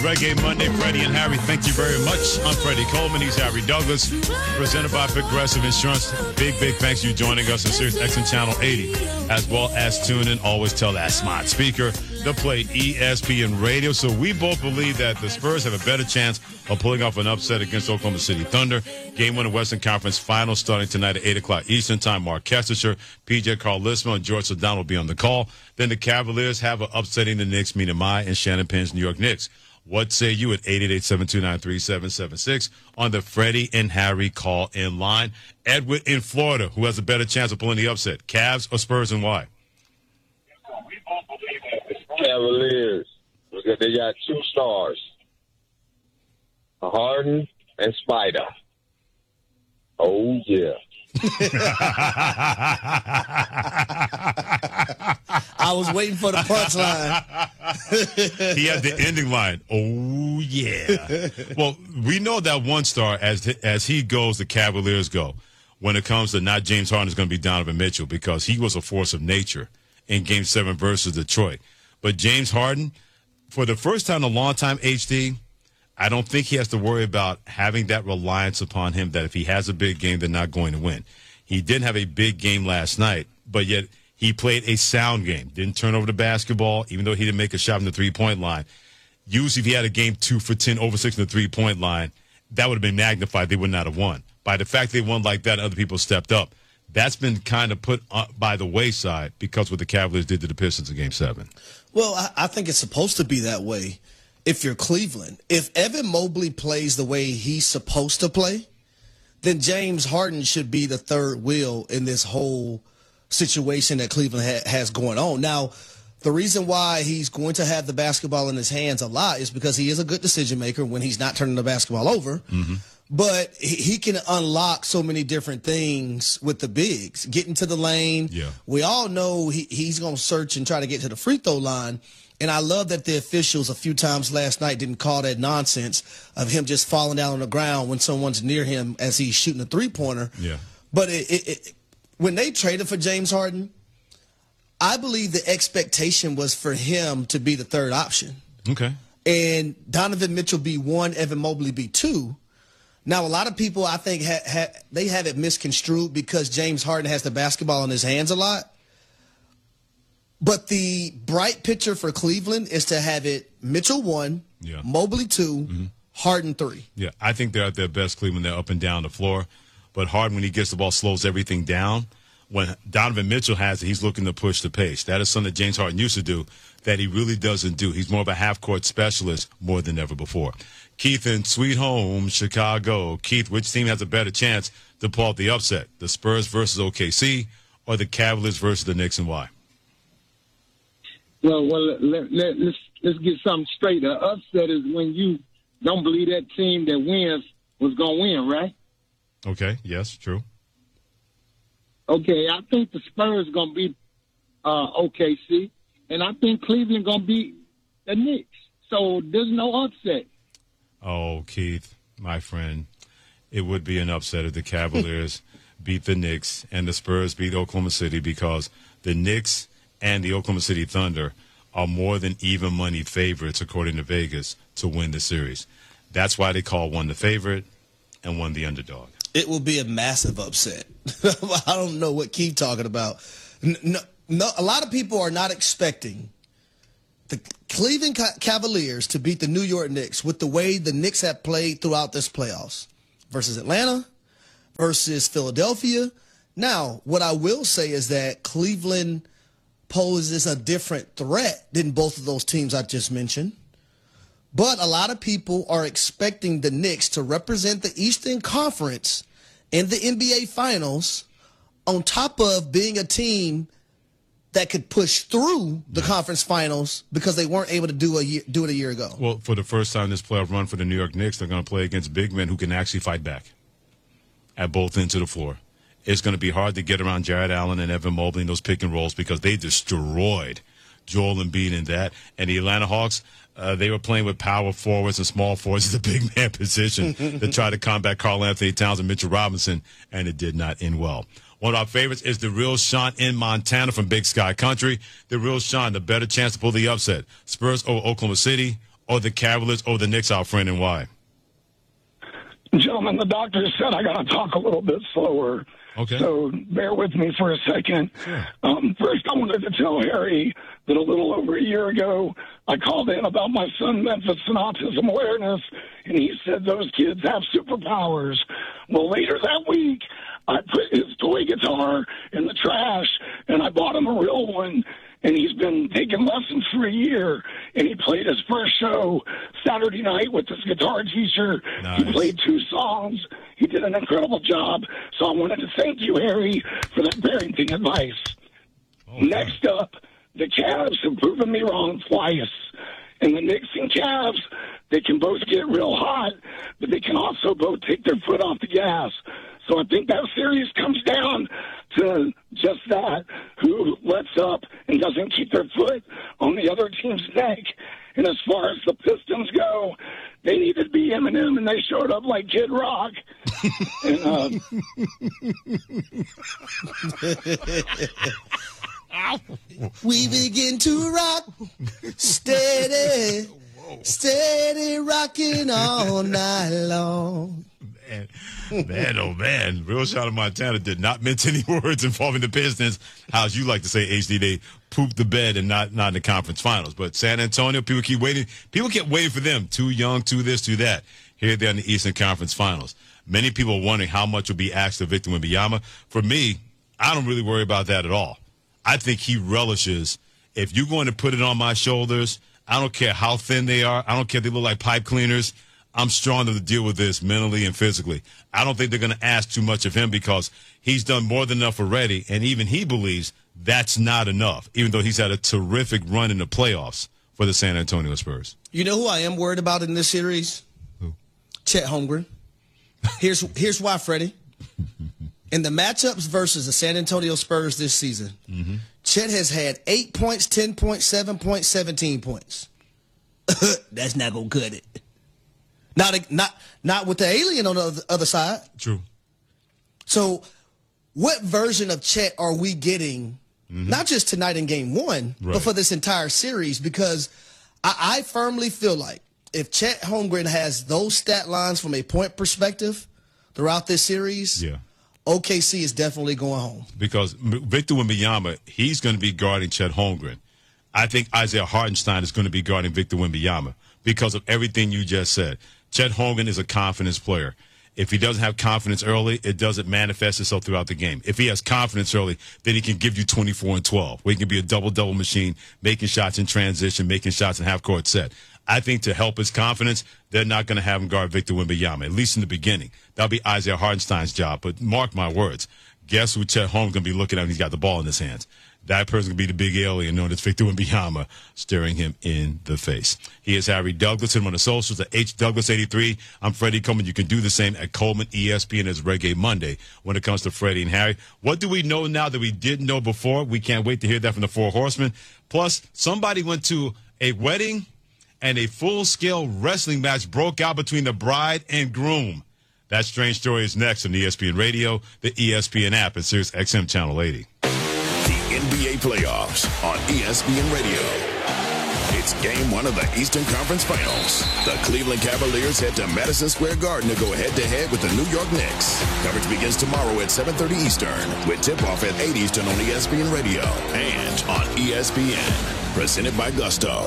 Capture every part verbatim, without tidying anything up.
Reggae Monday, Freddie and Harry, thank you very much. I'm Freddie Coleman. He's Harry Douglas. Presented by Progressive Insurance. Big, big thanks for you joining us on Sirius X M Channel eighty, as well as tune in. Always tell that smart speaker to play E S P N Radio. So we both believe that the Spurs have a better chance of pulling off an upset against Oklahoma City Thunder. Game one of Western Conference Finals starting tonight at eight o'clock Eastern Time. Mark Kestecher, P J Carl Lismo, and George Sedano will be on the call. Then the Cavaliers have an upsetting the Knicks, Mina Mai and Shannon Penn's New York Knicks. What say you at eight eight eight, seven two nine, three seven seven six on the Freddie and Harry call-in line? Edward in Florida, who has a better chance of pulling the upset, Cavs or Spurs, and why? Cavaliers, because they got two stars, Harden and Spider. Oh, yeah. I was waiting for the punchline. He had the ending line. Oh, yeah. Well, we know that one star, as as he goes, the Cavaliers go. When it comes to not James Harden, it's going to be Donovan Mitchell because he was a force of nature in Game seven versus Detroit. But James Harden, for the first time in a long time, H D, I don't think he has to worry about having that reliance upon him that if he has a big game, they're not going to win. He didn't have a big game last night, but yet he played a sound game. Didn't turn over the basketball, even though he didn't make a shot from the three-point line. Usually if he had a game two for ten, over six in the three-point line, that would have been magnified. They would not have won. By the fact they won like that, other people stepped up. That's been kind of put by the wayside because what the Cavaliers did to the Pistons in Game seven. Well, I, I think it's supposed to be that way if you're Cleveland. If Evan Mobley plays the way he's supposed to play, then James Harden should be the third wheel in this whole situation that Cleveland ha- has going on. Now, the reason why he's going to have the basketball in his hands a lot is because he is a good decision maker when he's not turning the basketball over. Mm-hmm. But he, he can unlock so many different things with the bigs. Getting to the lane. Yeah. We all know he, he's going to search and try to get to the free throw line. And I love that the officials a few times last night didn't call that nonsense of him just falling down on the ground when someone's near him as he's shooting a three-pointer. Yeah. But it, it, it, when they traded for James Harden, I believe the expectation was for him to be the third option. Okay. And Donovan Mitchell be one, Evan Mobley be two. Now, a lot of people, I think, ha- ha- they have it misconstrued because James Harden has the basketball in his hands a lot. But the bright picture for Cleveland is to have it Mitchell one, yeah. Mobley two, mm-hmm. Harden three. Yeah, I think they're at their best, Cleveland. They're up and down the floor. But Harden, when he gets the ball, slows everything down. When Donovan Mitchell has it, he's looking to push the pace. That is something that James Harden used to do that he really doesn't do. He's more of a half-court specialist more than ever before. Keith in Sweet Home, Chicago. Keith, which team has a better chance to pull out the upset? The Spurs versus O K C or the Cavaliers versus the Knicks, and why? Well, well, let, let, let's let's get something straight. The upset is when you don't believe that team that wins was going to win, right? Okay, yes, true. Okay, I think the Spurs going to beat uh, O K C, and I think Cleveland going to beat the Knicks. So there's no upset. Oh, Keith, my friend, it would be an upset if the Cavaliers beat the Knicks and the Spurs beat Oklahoma City because the Knicks and the Oklahoma City Thunder are more than even money favorites, according to Vegas, to win the series. That's why they call one the favorite and one the underdog. It will be a massive upset. I don't know what Keith talking about. No, no, a lot of people are not expecting the Cleveland Cavaliers to beat the New York Knicks with the way the Knicks have played throughout this playoffs versus Atlanta, versus Philadelphia. Now, what I will say is that Cleveland poses a different threat than both of those teams I just mentioned. But a lot of people are expecting the Knicks to represent the Eastern Conference in the N B A Finals on top of being a team that could push through the conference finals because they weren't able to do a year, do it a year ago. Well, for the first time this playoff run for the New York Knicks, they're going to play against big men who can actually fight back at both ends of the floor. It's going to be hard to get around Jared Allen and Evan Mobley in those pick and rolls because they destroyed Joel Embiid in that. And the Atlanta Hawks, uh, they were playing with power forwards and small forwards at the big man position to try to combat Karl Anthony Towns and Mitchell Robinson, and it did not end well. One of our favorites is the real Sean in Montana from Big Sky Country. The real Sean, the better chance to pull the upset. Spurs over Oklahoma City or the Cavaliers or the Knicks, our friend, and why? Gentlemen, the doctor said I got to talk a little bit slower. Okay. So bear with me for a second. Sure. Um, first, I wanted to tell Harry that a little over a year ago, I called in about my son Memphis and autism awareness, and he said those kids have superpowers. Well, later that week, I put his toy guitar in the trash, and I bought him a real one. And he's been taking lessons for a year, and he played his first show Saturday night with his guitar teacher. Nice. He played two songs. He did an incredible job. So I wanted to thank you, Harry, for that parenting advice. Oh, Next up, the Cavs have proven me wrong twice. And the Knicks and Cavs, they can both get real hot, but they can also both take their foot off the gas. So I think that series comes down to just that, who lets up and doesn't keep their foot on the other team's neck. And as far as the Pistons go, they needed to be Eminem, and they showed up like Kid Rock. and, uh, We begin to rock, steady, steady rocking all night long. Man, man, oh man. Real Shot of Montana did not mince any words involving the Pistons. How, as you like to say, H D, they pooped the bed and not, not in the conference finals. But San Antonio, people keep waiting. People kept waiting for them. Too young, too this, too that. Here they're in the Eastern Conference Finals. Many people are wondering how much will be asked of Victor Wembanyama. For me, I don't really worry about that at all. I think he relishes, if you're going to put it on my shoulders, I don't care how thin they are. I don't care if they look like pipe cleaners. I'm strong to deal with this mentally and physically. I don't think they're going to ask too much of him because he's done more than enough already, and even he believes that's not enough, even though he's had a terrific run in the playoffs for the San Antonio Spurs. You know who I am worried about in this series? Who? Chet Holmgren. Here's here's why, Freddie. In the matchups versus the San Antonio Spurs this season, mm-hmm. Chet has had eight points, ten points, seven points, seventeen points. That's not going to cut it. Not, not, not with the alien on the other side. True. So what version of Chet are we getting, mm-hmm. not just tonight in game one, right. but for this entire series? Because I, I firmly feel like if Chet Holmgren has those stat lines from a point perspective throughout this series, yeah. O K C is definitely going home. Because Victor Wembanyama, he's going to be guarding Chet Holmgren. I think Isaiah Hartenstein is going to be guarding Victor Wembanyama because of everything you just said. Chet Holmgren is a confidence player. If he doesn't have confidence early, it doesn't manifest itself throughout the game. If he has confidence early, then he can give you twenty-four and twelve, where he can be a double-double machine, making shots in transition, making shots in half-court set. I think to help his confidence, they're not going to have him guard Victor Wembanyama, at least in the beginning. That'll be Isaiah Hartenstein's job. But mark my words, guess who Chet Holmgren's going to be looking at when he's got the ball in his hands? That person's going to be the big alien known as Victor Wembanyama, staring him in the face. He is Harry Douglas. Hit him on the socials at H Douglas eighty-three. I'm Freddie Coleman. You can do the same at Coleman E S P N as Reggae Monday when it comes to Freddie and Harry. What do we know now that we didn't know before? We can't wait to hear that from the Four Horsemen. Plus, somebody went to a wedding and a full-scale wrestling match broke out between the bride and groom. That strange story is next on E S P N Radio, the E S P N app, and Sirius X M Channel eighty. N B A playoffs on E S P N Radio. It's game one of the Eastern Conference Finals. The Cleveland Cavaliers head to Madison Square Garden to go head-to-head with the New York Knicks. Coverage begins tomorrow at seven thirty Eastern with tip-off at eight Eastern on E S P N Radio and on E S P N. Presented by Gusto.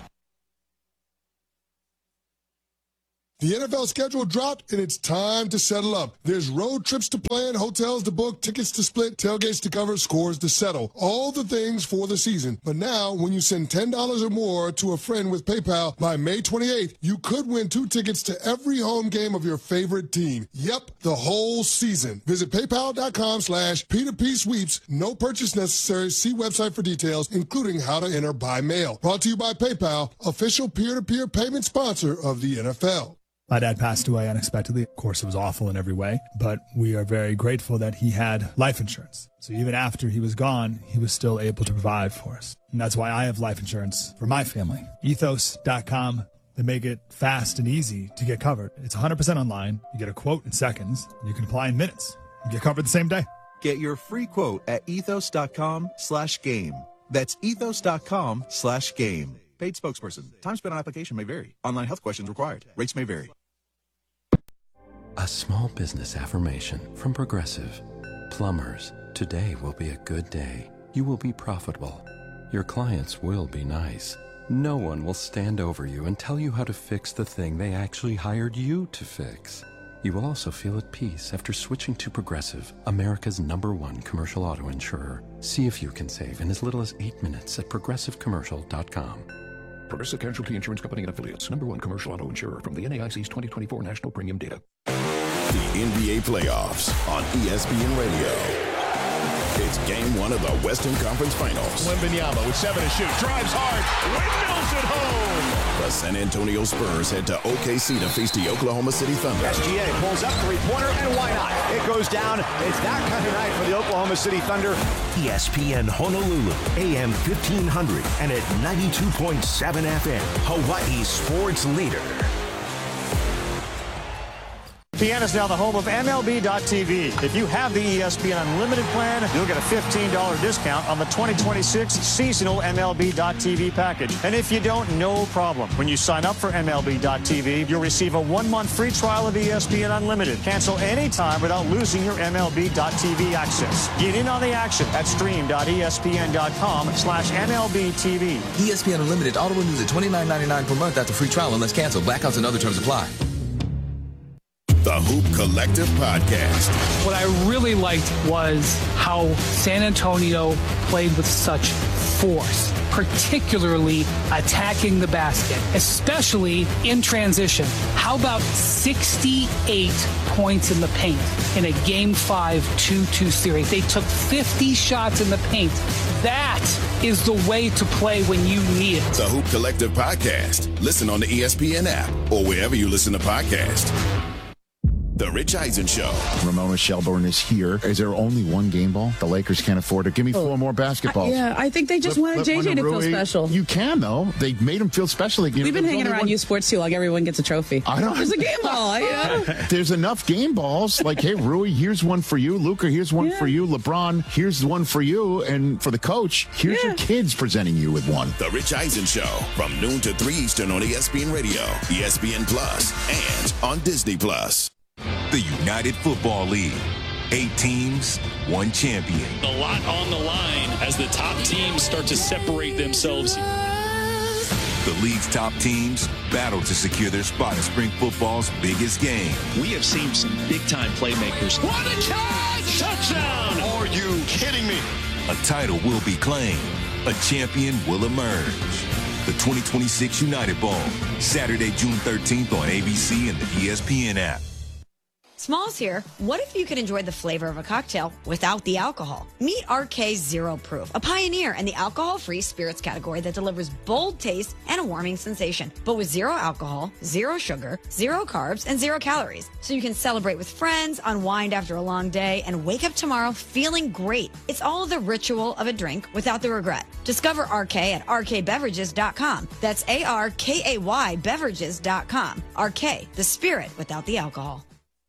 The N F L schedule dropped, and it's time to settle up. There's road trips to plan, hotels to book, tickets to split, tailgates to cover, scores to settle. All the things for the season. But now, when you send ten dollars or more to a friend with PayPal by May twenty-eighth, you could win two tickets to every home game of your favorite team. Yep, the whole season. Visit paypal.com slash P2P sweeps. No purchase necessary. See website for details, including how to enter by mail. Brought to you by PayPal, official peer-to-peer payment sponsor of the N F L. My dad passed away unexpectedly. Of course, it was awful in every way, but we are very grateful that he had life insurance. So even after he was gone, he was still able to provide for us. And that's why I have life insurance for my family. ethos dot com. They make it fast and easy to get covered. It's one hundred percent online. You get a quote in seconds. And you can apply in minutes. You get covered the same day. Get your free quote at ethos dot com slash game. That's ethos dot com slash game. Paid spokesperson. Time spent on application may vary. Online health questions required. Rates may vary. A small business affirmation from Progressive. Plumbers, today will be a good day. You will be profitable. Your clients will be nice. No one will stand over you and tell you how to fix the thing they actually hired you to fix. You will also feel at peace after switching to Progressive, America's number one commercial auto insurer. See if you can save in as little as eight minutes at progressive commercial dot com. Progressive Casualty Insurance Company and Affiliates. Number one commercial auto insurer from the N A I C's twenty twenty-four National Premium Data. The N B A playoffs on E S P N Radio. It's game one of the Western Conference Finals. Wembanyama with seven to shoot. Drives hard. Windmills it home. The San Antonio Spurs head to O K C to face the Oklahoma City Thunder. S G A pulls up three-pointer, and why not? It goes down. It's that kind of night for the Oklahoma City Thunder. E S P N Honolulu, A M fifteen hundred, and at ninety-two point seven F M, Hawaii's sports leader. P N is now the home of M L B dot T V. If you have the E S P N Unlimited plan, you'll get a fifteen dollars discount on the twenty twenty-six seasonal M L B dot T V package. And if you don't, no problem. When you sign up for M L B dot T V, you'll receive a one-month free trial of E S P N Unlimited. Cancel anytime without losing your M L B dot T V access. Get in on the action at stream dot E S P N dot com slash M L B T V. E S P N Unlimited auto renews at twenty-nine ninety-nine per month after free trial unless canceled. Blackouts and other terms apply. The Hoop Collective Podcast. What I really liked was how San Antonio played with such force, particularly attacking the basket, especially in transition. How about sixty-eight points in the paint in a Game five two two series? They took fifty shots in the paint. That is the way to play when you need it. The Hoop Collective Podcast. Listen on the E S P N app or wherever you listen to podcasts. The Rich Eisen Show. Ramona Shelburne is here. Is there only one game ball? The Lakers can't afford it. Give me four more basketballs. Yeah, I think they just Flip- wanted flip J J one to Rui. feel special. You can, though. They made him feel special. They We've been hanging around one. U Sports too, like everyone gets a trophy. I don't. There's a game ball, you know? There's enough game balls. Like, hey, Rui, here's one for you. Luka, here's one Yeah. for you. LeBron, here's one for you. And for the coach, here's Yeah. your kids presenting you with one. The Rich Eisen Show from noon to three Eastern on E S P N Radio, E S P N Plus, and on Disney Plus. The United Football League. Eight teams, one champion. A lot on the line as the top teams start to separate themselves. The league's top teams battle to secure their spot in spring football's biggest game. We have seen some big-time playmakers. What a catch! Touchdown! Are you kidding me? A title will be claimed. A champion will emerge. The twenty twenty-six United Bowl, Saturday, June thirteenth on A B C and the E S P N app. Smalls here. What if you could enjoy the flavor of a cocktail without the alcohol? Meet R K Zero Proof, a pioneer in the alcohol-free spirits category that delivers bold taste and a warming sensation, but with zero alcohol, zero sugar, zero carbs, and zero calories. So you can celebrate with friends, unwind after a long day, and wake up tomorrow feeling great. It's all the ritual of a drink without the regret. Discover R K at R K beverages dot com. That's A R K A Y beverages dot com. R K, the spirit without the alcohol.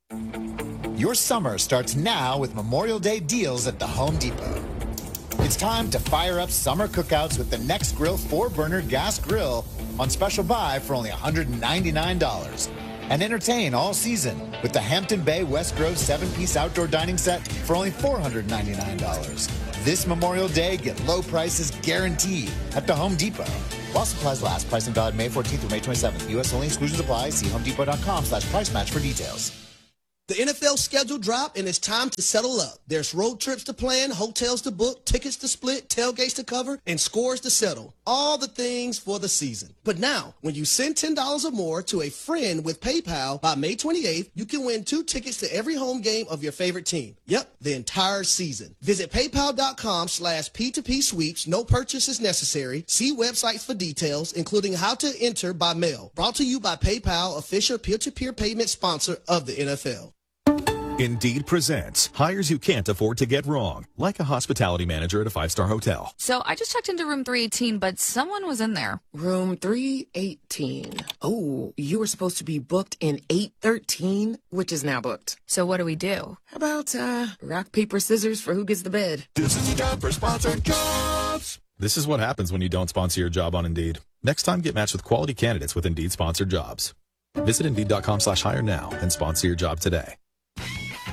Your summer starts now with Memorial Day deals at the Home Depot. It's time to fire up summer cookouts with the Nextgrill four-burner gas grill on special buy for only one hundred ninety-nine dollars. And entertain all season with the Hampton Bay West Grove seven-piece outdoor dining set for only four hundred ninety-nine dollars. This Memorial Day, get low prices guaranteed at the Home Depot. While supplies last, pricing valid May fourteenth through May twenty-seventh. U S only, exclusions apply. See homedepot dot com slash price match for details. The N F L schedule dropped, and it's time to settle up. There's road trips to plan, hotels to book, tickets to split, tailgates to cover, and scores to settle. All the things for the season. But now, when you send ten dollars or more to a friend with PayPal by May twenty-eighth, you can win two tickets to every home game of your favorite team. Yep, the entire season. Visit paypal dot com slash P two P sweeps. No purchase is necessary. See websites for details, including how to enter by mail. Brought to you by PayPal, official peer-to-peer payment sponsor of the N F L. Indeed presents hires you can't afford to get wrong, like a hospitality manager at a five-star hotel. So I just checked into room three eighteen, but someone was in there. Room three eighteen. Oh, you were supposed to be booked in eight thirteen, which is now booked. So what do we do? How about uh, rock, paper, scissors for who gets the bed? This is time for sponsored jobs. This is what happens when you don't sponsor your job on Indeed. Next time, get matched with quality candidates with Indeed sponsored jobs. Visit Indeed.com slash hire now and sponsor your job today.